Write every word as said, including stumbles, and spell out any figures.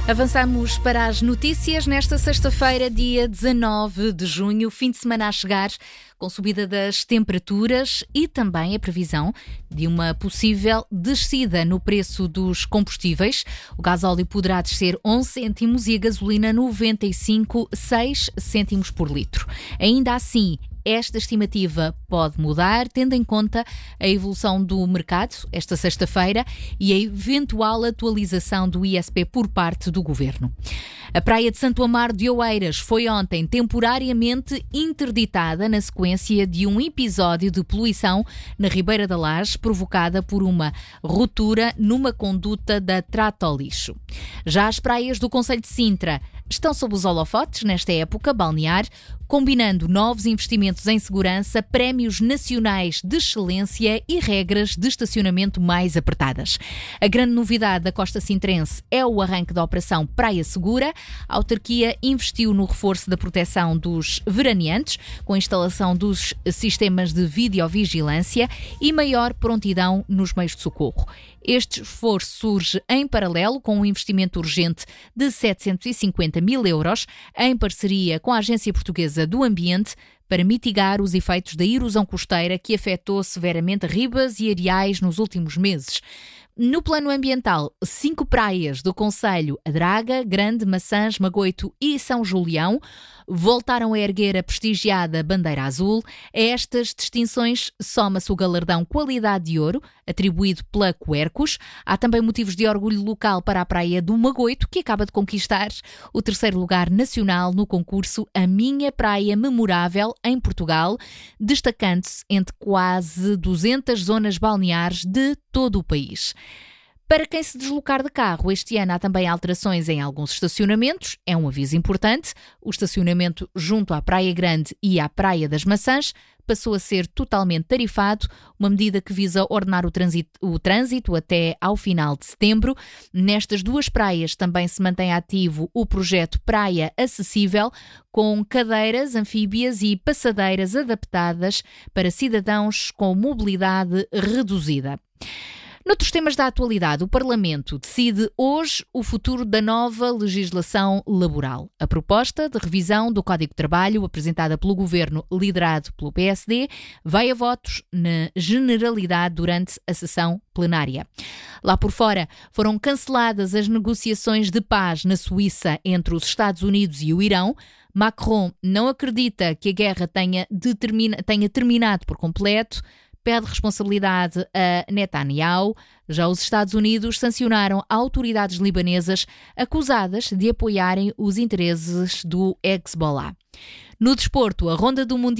Avançamos para as notícias nesta sexta-feira, dia dezanove de junho, fim de semana a chegar, com subida das temperaturas e também a previsão de uma possível descida no preço dos combustíveis. O gasóleo poderá descer onze cêntimos e a gasolina noventa e cinco vírgula seis cêntimos por litro. Ainda assim, esta estimativa pode mudar, tendo em conta a evolução do mercado esta sexta-feira e a eventual atualização do I S P por parte do Governo. A praia de Santo Amaro de Oeiras foi ontem temporariamente interditada na sequência de um episódio de poluição na Ribeira da Laje provocada por uma ruptura numa conduta da Trata ao Lixo. Já as praias do concelho de Sintra estão sob os holofotes nesta época balnear, combinando novos investimentos em segurança, prémios nacionais de excelência e regras de estacionamento mais apertadas. A grande novidade da costa sintrense é o arranque da operação Praia Segura. A autarquia investiu no reforço da proteção dos veraneantes, com a instalação dos sistemas de videovigilância e maior prontidão nos meios de socorro. Este esforço surge em paralelo com um investimento urgente de setecentos e cinquenta mil euros em parceria com a Agência Portuguesa do Ambiente para mitigar os efeitos da erosão costeira que afetou severamente ribas e areais nos últimos meses. No plano ambiental, cinco praias do concelho, a Draga, Grande, Maçãs, Magoito e São Julião, voltaram a erguer a prestigiada bandeira azul. A estas distinções soma-se o galardão Qualidade de Ouro, atribuído pela Quercus. Há também motivos de orgulho local para a praia do Magoito, que acaba de conquistar o terceiro lugar nacional no concurso A Minha Praia Memorável em Portugal, destacando-se entre quase duzentas zonas balneares de todo o país. Para quem se deslocar de carro, este ano há também alterações em alguns estacionamentos. É um aviso importante. O estacionamento junto à Praia Grande e à Praia das Maçãs passou a ser totalmente tarifado, uma medida que visa ordenar o trânsito, o trânsito até ao final de setembro. Nestas duas praias também se mantém ativo o projeto Praia Acessível, com cadeiras, anfíbias e passadeiras adaptadas para cidadãos com mobilidade reduzida. Noutros temas da atualidade, o Parlamento decide hoje o futuro da nova legislação laboral. A proposta de revisão do Código de Trabalho, apresentada pelo Governo liderado pelo P S D, vai a votos na generalidade durante a sessão plenária. Lá por fora, foram canceladas as negociações de paz na Suíça entre os Estados Unidos e o Irão. Macron não acredita que a guerra tenha, determina, tenha terminado por completo. Pede responsabilidade a Netanyahu. Já os Estados Unidos sancionaram autoridades libanesas acusadas de apoiarem os interesses do Hezbollah. No desporto, a ronda do Mundial